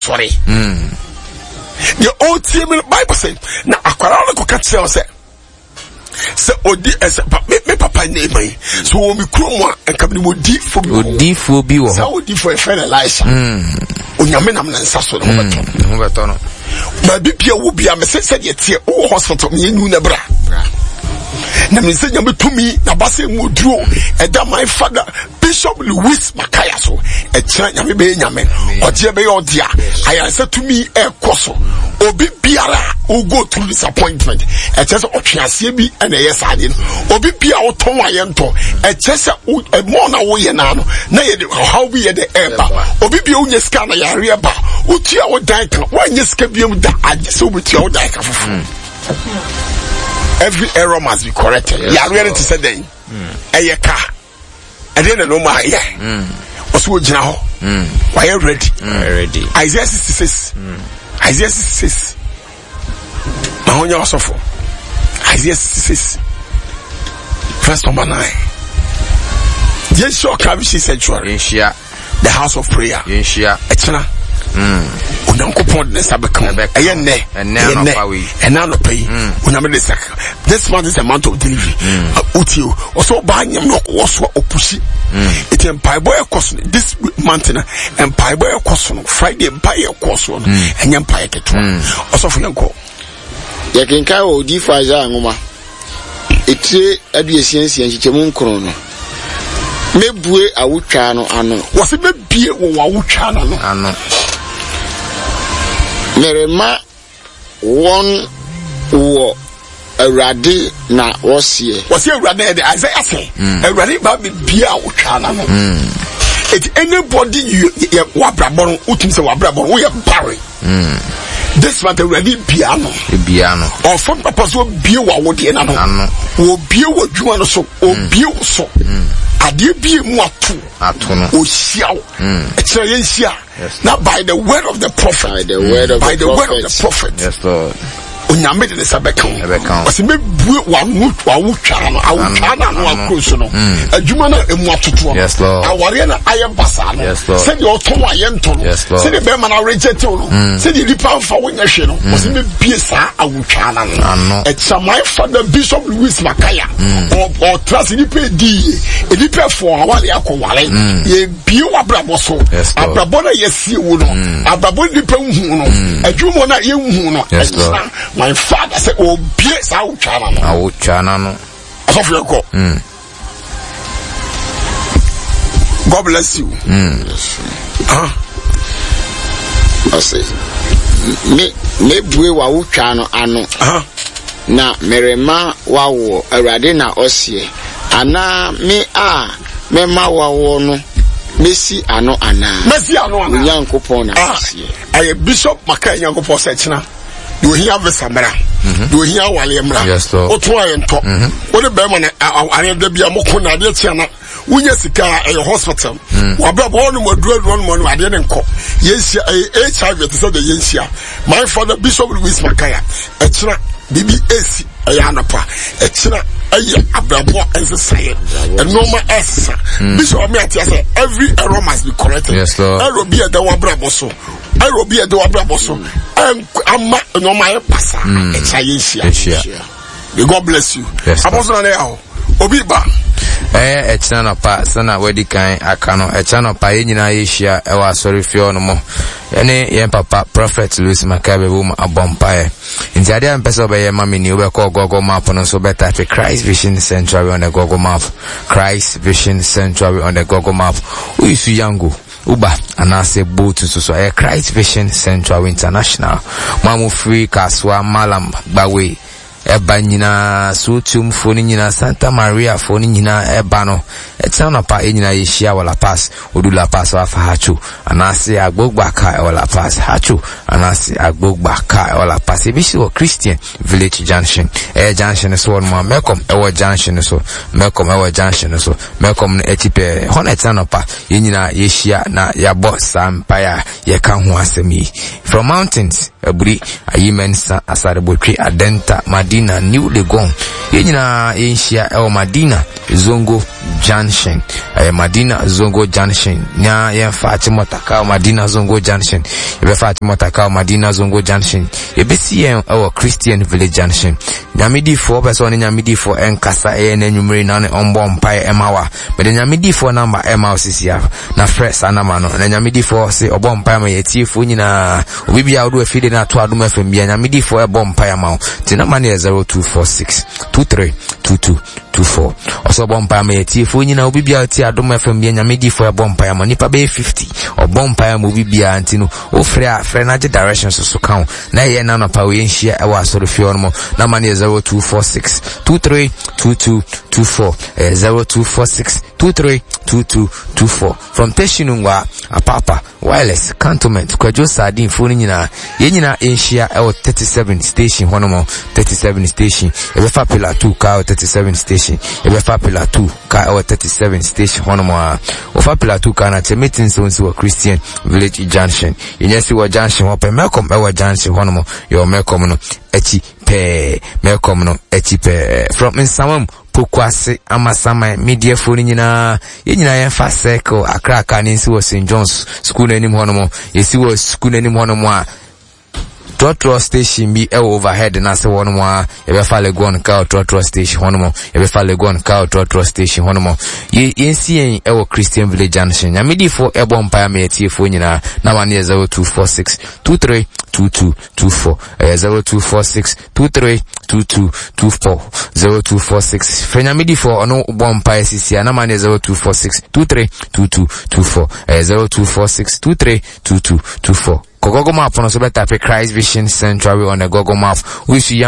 sorry. The old team in the Bible say, now akwara ko catch say odi me papa name me so we kromo and come ni odi for bi wo so odi for a friend Elisha onyame nam na nsa so no beto no ba bibia wo bia me se ye tie wo hospital me nu na bra na me se nyame tumi na base mu duro eda my father Bishop Louis Makaya so e kira nyame be nyame oje be odia ayanse tumi e koso obi biara who go through disappointment e chese otwease bi na yesade no obi bia wo ton ayento e chese e mo na wo ye na no na ye how be ye the eba obi bia unye ska na yare eba utia wo dan kan wo nye ska biam da agese obutia wo dan kan fufu. Every error must be corrected. You are ready to say that. Eyeka. I didn't know my also jina ho. Why are you ready? Ready. Isaiah 66. Isaiah 66. Mahonya osofo. Isaiah 66. Verse number 9. Yeshua Kabishi sanctuary. Yeshua. The house of prayer. Yeshua. Echana. Unankopon ne sabeka eyenne ena no pay uname de sak. This month is a month of delivery. Utio also ba nyam no woso opushi it empire boy cost this month na empire boy cost no Friday empire cost no enya empire keto also for yanko ya kenka o di faza ngoma etire aduesiansia nchichemu nkron no mebue awutwa no ano wose bebie wo awutwa no ano merema won wo awurade na wosie wose awurade de Isaiah say awurade ba bebie awutwa no it anybody you wabrabon utum say wabrabon we barry this matter already piano or from papa so bie wa wo de na no wo bie wo dwuma no so o bie wo so ade bie mu ato no o hia wo e kire yen hia now by the word of the prophet by the word of the prophet yes Lord onyame de sabeka wase me bue wa wutwa no awutwa na no akroso no adwuma na emu atoto yes Lord aware na aye basa no se de oton aye nto no se de be ma na reject no se de lipa fa wonya hwe no wase me bie sa awutwa na no it's my father Bishop Louis Makaya or trust ni pe di e lipa fo awale akowale ye bie wa brabo so abrabo na yesie wo no abrabo lipa hu no adwuma na ye hu no my father said, "Oh, yes, I will chana no." God bless you. I say, me bue wa uchano ano. Na merema wa wo awurade na osie. Ana me mema wa wo no. Messi ano ana. Nyankopon na osie. I Bishop Makaya Nyankopon sechina. Do he have a samara? Do he have Waliamra? Yes, Lord. What try and talk? What a bearman, I have the Biamokuna, dear Tiana. We just a hospital. Wabra born more dread 1 month, I didn't call. Yes, HIV to say the Yensia. My father, Bishop Louis Makaya, a china, BBAC, a yanapa, a china, a abrabo as a science, a normal S. Bishop Amati said, every error must be corrected. Yes, Lord. I will be at the Wabraboso. I will be at the Wabraboso. I'm no my passa. It's a Yensia. God bless you. Yes, I wasn't there. Obiba. A channel pa sana wedi kan akano a channel pa nyina yeshia e wa sorry fio no mo ene yen papa prophet Louis Makabe wom abompae nti ade am pese obeye mami ni obekọ Google map no so better for Christ Vision Central on the Google map Christ Vision Central on the Google map uisu yango uba anase boat so a Christ Vision Central International mamu free kaswa malam bawe eba nyina sotum foni nyina Santa Maria foni nyina eba no etana pa nyina yeshia wala pass odu la pass wa fa hachu anase agbogba ka wala pass hachu anase agbogba ka wala pass ebishi wo Christian Village Junction junction so one ma mekom ewo junction so mekom ewo junction so mekom no etipe hono etana pa nyina yeshia na yabo sampaya ye ka ho asemi from mountains aburi ayimensa asarebotwe adenta madi Madina New Legon yenyina yenhia ewo Madina Zongo Junction Madina Zongo Junction nya yemfa Timotaka Madina Zongo Junction yebefa Timotaka Madina Zongo Junction yebesi yen ewo Christian Village Junction nyamidi for person nyamidi for enkasa na nyumre na ombo mpai emawa but nyamidi for number ema osisia na fresh anama no na nyamidi for se obo mpai ma yetifo nyina obibia odo afide na to adom afem bia nyamidi for ebo mpai ama tina mane 0246 232224 oso obo mpai ma yetifo nyina obibia ti adom afem bia nyamidi for ebo mpai ama nipa be 50 obo mpai ama obibia antino o frɛ na je directions so kan na ye na no pa we nhia e wa soro fie no na mane 0246 232224 0246 232224 from Teshinungwa Apapa Wireless Cantonment Kwajo Sardine phone nyina yenyina enhia e 37 station honomo 37 station ebefa pillar 2 ka 37 station ebefa pillar 2 ka 37 station honomo ofa pillar 2 ka na meeting so nsi wa Christian Village Junction yenyesi wa junction hope Melcom e wa junction honomo yo Melcom no echi pe Melcom no echi pe from Nsamam Pokwase amasama media phone nyina yenyina yemfa circle akraka ni nsi wa St John's school enim honomo yesi wa school enim honomo a Trotro station bi overhead na se wono mo a ebefa Legon ka Trotro station hono mo ebefa Legon ka Trotro station hono mo yensi en Christian Village Junction nyamidi fo ebo mpa ma etifo nyina na wane 0246 232224 0246 232224 0246 fenyamidi fo ono bo mpa sisia na wane 0246 232224 0246 232224 Google Map on so better Christ Vision Sanctuary on the Google Map. We see